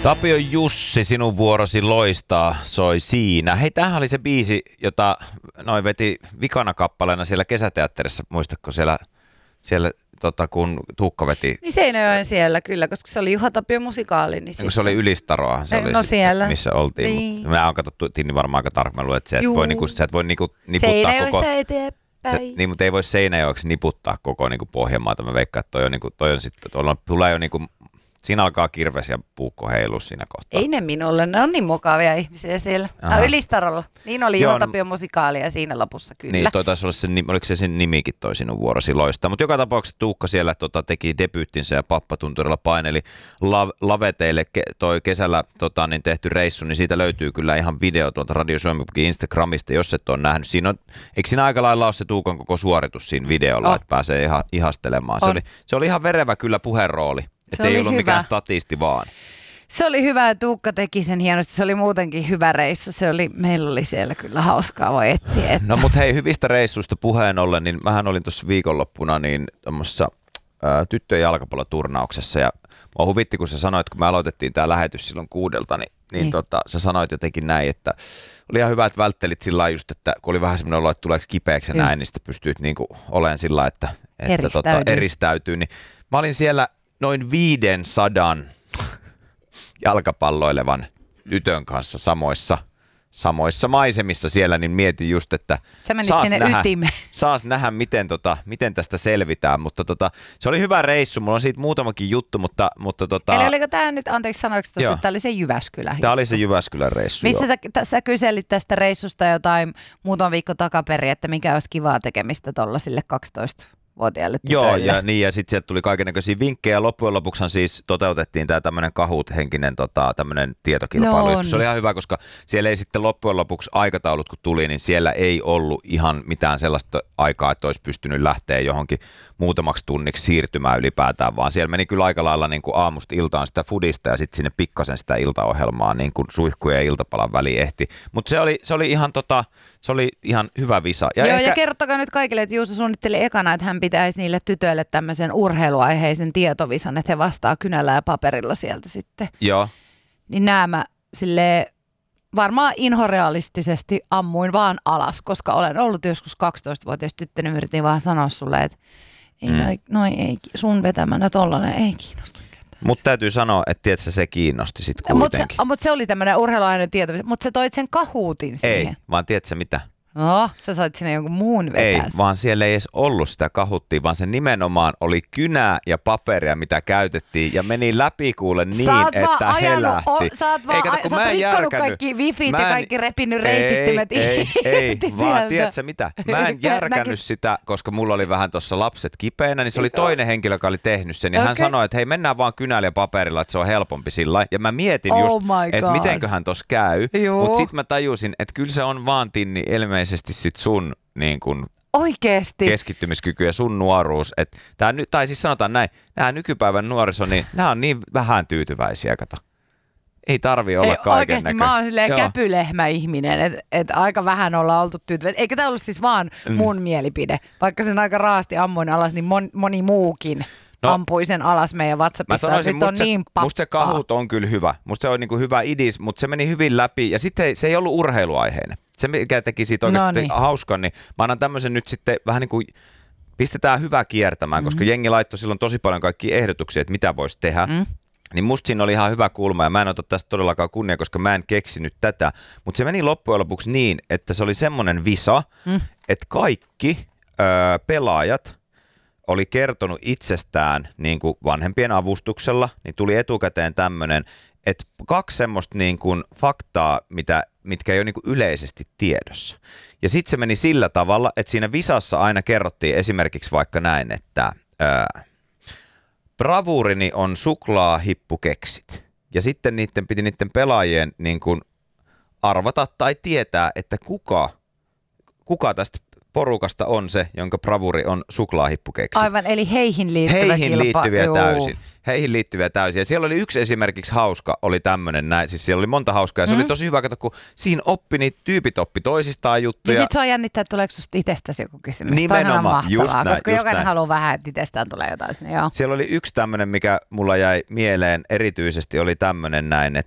Tapio Jussi, sinun vuorosi loistaa, soi siinä. Hei, tämähän oli se biisi, jota noi veti vikana kappaleena siellä kesäteatterissa. Muistatko siellä kun Tuukka veti? Niin Seinäjoen siellä kyllä, koska se oli Juha Tapion musikaali. Niin se oli Ylistaroa, se oli no siellä. Missä oltiin. Niin. Mä oon katsottu Tinni varmaan aika tarkkaan, että sä et voi niputtaa Seinäjoesta eteenpäin. Niin, mutta ei voi Seinäjoeksi niputtaa koko niinku Pohjanmaata. Mä veikkaan, että toi on sitten, tulee jo niinku, siinä alkaa kirves ja puukko heilua siinä kohtaa. Ei ne minulle, ne on niin mukavia ihmisiä siellä. Ylistarolla. Niin oli Juha Tapion musikaali ja siinä lopussa kyllä. Niin, toi taisi olla oliko se sen nimikin toi sinun vuorosi loistaa. Mutta joka tapauksessa Tuukka siellä teki debyyttinsä ja Pappatunturilla paineli laveteille toi kesällä niin tehty reissu, niin siitä löytyy kyllä ihan video tuolta Radio Suomi Instagramista, jos et ole nähnyt. Eikö siinä aika lailla ole se Tuukan koko suoritus siinä videolla, että pääsee ihan ihastelemaan. Se oli ihan verevä kyllä puherooli. Että ei ollut hyvä. Mikään statisti vaan. Se oli hyvä ja Tuukka teki sen hienosti. Se oli muutenkin hyvä reissu. Meillä oli siellä kyllä hauskaa, voi etsiä. Että. No mut hei, hyvistä reissuista puheen ollen, niin mähän olin tuossa viikonloppuna niin tuommoisessa tyttöjen jalkapalloturnauksessa ja mua huvitti, kun sä sanoit, kun me aloitettiin tää lähetys silloin 6:00, niin sä sanoit jotenkin näin, että oli ihan hyvä, että välttelit sillä lailla just, että kun oli vähän semmoinen olo, että tuleeko kipeäksi ja näin, niin sitten pystyit niinku olemaan sillä lailla, että eristäytyy. Niin mä olin siellä noin 500 jalkapalloilevan tytön kanssa samoissa maisemissa siellä, niin mietin just, että saas nähdä miten tästä selvitään, mutta se oli hyvä reissu, mulla on siitä muutamakin juttu, mutta Eli oliko tämä nyt, anteeksi sanoiko tuossa, että tämä oli se Jyväskylä? Tämä oli se Jyväskylän reissu, missä sä kyselit tästä reissusta jotain muutama viikko takaperin, että mikä olisi kivaa tekemistä tuollaisille 12-vuotiaille tytöille. Joo, ja sitten sieltä tuli kaikennäköisiä vinkkejä. Loppujen lopuksihan siis toteutettiin tämä tämmöinen Kahoot-henkinen tämmöinen tietokilpailu. No, se oli ihan hyvä, koska siellä ei sitten loppujen lopuksi aikataulut kun tuli, niin siellä ei ollut ihan mitään sellaista aikaa, että olisi pystynyt lähteä johonkin muutamaksi tunniksi siirtymään ylipäätään, vaan siellä meni kyllä aika lailla niin kuin aamusta iltaan sitä fudista ja sitten sinne pikkasen sitä iltaohjelmaa niin kuin suihkuja ja iltapalan väliin ehti. Mutta se oli ihan hyvä visa. Ja kertokaa nyt kaikille, että Juuso suunnitteli ekana, että hän pitäisi niille tytöille tämmöisen urheiluaiheisen tietovisan, että he vastaa kynällä ja paperilla sieltä sitten. Joo. Niin nämä silleen varmaan inhorealistisesti ammuin vaan alas, koska olen ollut joskus 12-vuotias tyttö, niin yritin vaan sanoa sulle, että ei sun vetämänä tollainen ei kiinnosta. Mutta täytyy sanoa, että tiedätkö, se kiinnosti sitten kuitenkin. Mutta se oli tämmöinen urheiluaiheinen tieto, mutta sä toit sen Kahootin siihen. Ei, vaan tiedätkö mitä? No, sä sait sinne jonkun muun vetää. Ei, vaan siellä ei edes ollut sitä Kahoottia, vaan se nimenomaan oli kynää ja paperia, mitä käytettiin ja meni läpi kuule niin, että helähti. Sä oot rikkonut kaikki wifit ja kaikki repinyt reitittimet. Ei, vaan tiedätkö mitä? Mä en järkännyt sitä, koska mulla oli vähän tuossa lapset kipeänä, niin se oli toinen henkilö, joka oli tehnyt sen. Ja hän sanoi, että hei, mennään vaan kynällä ja paperilla, että se on helpompi sillä. Ja mä mietin just, että mitenköhän tossa käy. Mutta sitten mä tajusin, että kyllä se on vaan Tinni ilmeisesti sit sun niin kun oikeesti keskittymiskyky ja sun nuoruus. Tai siis sanotaan näin, nämä nykypäivän nuoriso, niin nämä on niin vähän tyytyväisiä, kato. Ei tarvi olla kaiken oikeasti näköistä. Mä oon silleen käpylehmä ihminen, että aika vähän ollaan oltu tyytyväisiä. Eikä tämä ollut siis vaan mun mielipide. Vaikka sen aika raasti ammuin alas, niin moni muukin ampui sen alas meidän WhatsAppissa. Nyt on niin pappaa. Musta se Kahoot on kyllä hyvä. Musta se on niinku hyvä idis, mutta se meni hyvin läpi. Ja sitten se ei ollut urheiluaiheinen. Se, mikä teki siitä oikeasti hauskan, niin mä annan tämmöisen nyt sitten vähän niin kuin pistetään hyvä kiertämään, koska jengi laittoi silloin tosi paljon kaikkia ehdotuksia, että mitä voisi tehdä. Niin musta siinä oli ihan hyvä kulma ja mä en ota tästä todellakaan kunnia, koska mä en keksinyt tätä. Mutta se meni loppujen lopuksi niin, että se oli semmoinen visa, että kaikki pelaajat oli kertonut itsestään niin kuin vanhempien avustuksella, niin tuli etukäteen tämmöinen, että 2 semmoista niin kuin faktaa, mitkä ei ole niin kuin yleisesti tiedossa. Ja sitten se meni sillä tavalla, että siinä visassa aina kerrottiin esimerkiksi vaikka näin, että bravuurini on suklaahippukeksit. Ja sitten niiden pelaajien niin kuin arvata tai tietää, että kuka tästä porukasta on se, jonka bravuri on suklaahippukeksit. Aivan, eli heihin liittyviä täysin. heihin liittyviä täysiä. Ja siellä oli yksi esimerkiksi hauska, oli tämmöinen näin, siis siellä oli monta hauskaa ja se oli tosi hyvä, kato, kun siinä oppi niitä tyypit oppi toisistaan juttuja. Ja sit se on jännittää, että tuleeko susta itsestäsi joku kysymys. Nimenomaan, just näin. Koska jokainen haluaa vähän, että itsestään tulee jotain sinne, joo. Siellä oli yksi tämmöinen, mikä mulla jäi mieleen erityisesti, oli tämmöinen näin,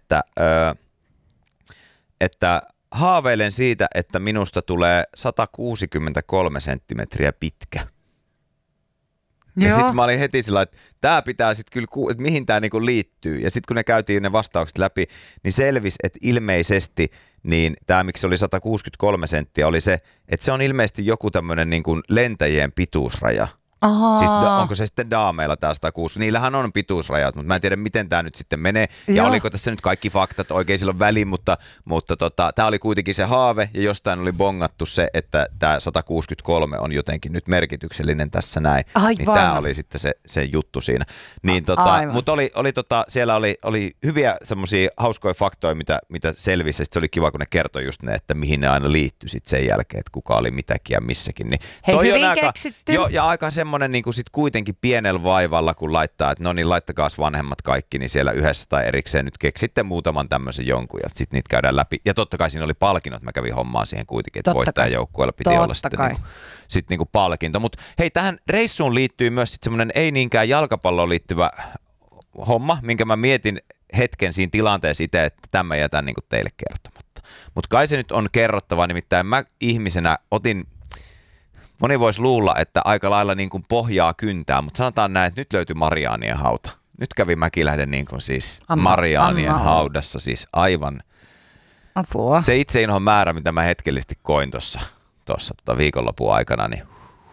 että haaveilen siitä, että minusta tulee 163 senttimetriä pitkä. Ja sitten mä olin heti sillä, että tää pitää sitten kyllä, että mihin tää niinku liittyy. Ja sitten kun ne käytiin ne vastaukset läpi, niin selvisi, että ilmeisesti niin tämä, miksi oli 163 senttiä, oli se, että se on ilmeisesti joku tämmöinen niinku lentäjien pituusraja. Aha. Siis onko se sitten daameilla tämä 106? Niillähän on pituusrajat, mutta mä en tiedä, miten tämä nyt sitten menee. Ja oliko tässä nyt kaikki faktat oikein silloin väliin, mutta tämä oli kuitenkin se haave ja jostain oli bongattu se, että tämä 163 on jotenkin nyt merkityksellinen tässä näin. Aivan. Niin tämä oli sitten se juttu siinä. Niin mutta siellä oli hyviä semmoisia hauskoja faktoja, mitä selvisi. Se oli kiva, kun ne kertoi just ne, että mihin ne aina liittyi sitten sen jälkeen, että kuka oli mitäkin ja missäkin. Niin hei, hyvin keksitty. Ja aika semmoinen niin kuin sit kuitenkin pienellä vaivalla, kun laittaa, että no niin, laittakaas vanhemmat kaikki, niin siellä yhdessä tai erikseen nyt keksitte muutaman tämmöisen jonkun ja sitten niitä käydään läpi. Ja totta kai siinä oli palkinnot, mä kävin hommaan siihen kuitenkin, että voittajajoukkueella piti olla sitten niinku palkinto. Mutta hei, tähän reissuun liittyy myös sitten semmoinen ei niinkään jalkapalloon liittyvä homma, minkä mä mietin hetken siinä tilanteessa itse, että tämä jätän niinku teille kertomatta. Mutta kai se nyt on kerrottava, nimittäin mä ihmisenä moni voisi luulla, että aika lailla niin kuin pohjaa kyntää, mutta sanotaan näin, että nyt löytyi Mariaanien hauta. Nyt kävi Mäkilähden niin kuin siis Mariaanien haudassa, siis aivan apua. Se itseinhon määrä, mitä mä hetkellisesti koin tuossa viikonlopun aikana, niin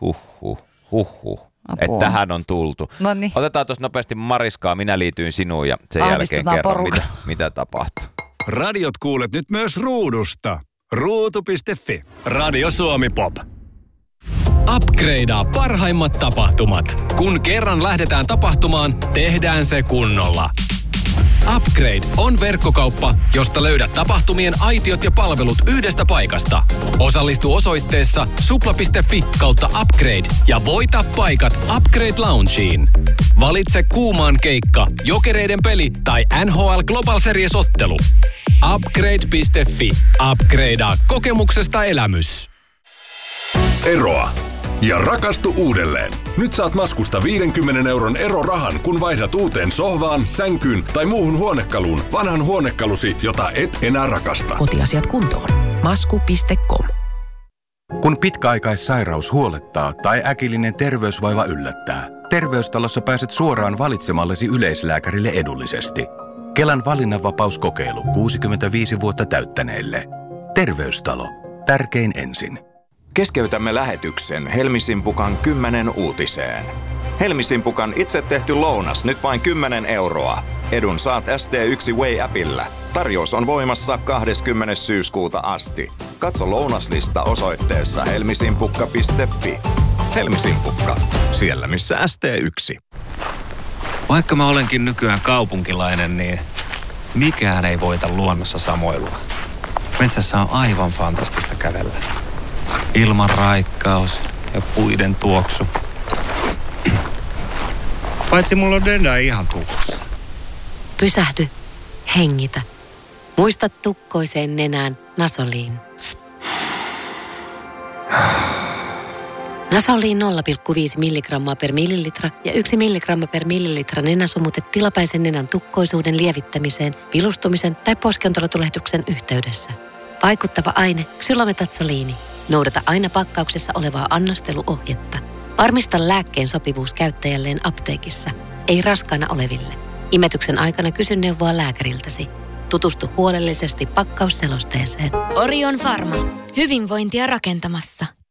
että tähän on tultu. Noniin. Otetaan tuossa nopeasti Mariskaa, minä liityin sinuun ja sen jälkeen kerron, mitä tapahtui. Radiot kuulet nyt myös ruudusta. Ruutu.fi. Radio Suomi Pop. Upgradea parhaimmat tapahtumat. Kun kerran lähdetään tapahtumaan, tehdään se kunnolla. Upgrade on verkkokauppa, josta löydät tapahtumien aitiot ja palvelut yhdestä paikasta. Osallistu osoitteessa supla.fi/upgrade ja voita paikat Upgrade Loungeen. Valitse kuumaan keikka, Jokereiden peli tai NHL Global Series-ottelu. Upgrade.fi. Upgradea kokemuksesta elämys. Eroa ja rakastu uudelleen. Nyt saat Maskusta 50 € erorahan, kun vaihdat uuteen sohvaan, sänkyyn tai muuhun huonekaluun vanhan huonekalusi, jota et enää rakasta. Kotiasiat kuntoon. Masku.com. Kun pitkäaikaissairaus huolettaa tai äkillinen terveysvaiva yllättää, Terveystalossa pääset suoraan valitsemallesi yleislääkärille edullisesti. Kelan valinnanvapauskokeilu 65 vuotta täyttäneille. Terveystalo. Tärkein ensin. Keskeytämme lähetyksen Helmisimpukan 10 uutiseen. Helmisimpukan itse tehty lounas nyt vain 10 €. Edun saat ST1 Way-appillä. Tarjous on voimassa 20. syyskuuta asti. Katso lounaslista osoitteessa helmisimpukka.fi. Helmisimpukka. Siellä missä ST1. Vaikka mä olenkin nykyään kaupunkilainen, niin mikään ei voita luonnossa samoilua. Metsässä on aivan fantastista kävellä. Ilman raikkaus ja puiden tuoksu. Paitsi mulla on dödä ihan tukossa. Pysähdy. Hengitä. Muista tukkoiseen nenään Nasoliin. Nasoliin 0,5 milligrammaa per millilitra ja 1 milligramma per millilitra nenäsumutet tilapäisen nenän tukkoisuuden lievittämiseen, vilustumisen tai poskiontelotulehduksen yhteydessä. Vaikuttava aine ksylometatsoliini. Noudata aina pakkauksessa olevaa annosteluohjetta. Varmista lääkkeen sopivuus käyttäjälleen apteekissa, ei raskaana oleville. Imetyksen aikana kysy neuvoa lääkäriltäsi. Tutustu huolellisesti pakkausselosteeseen. Orion Pharma. Hyvinvointia rakentamassa.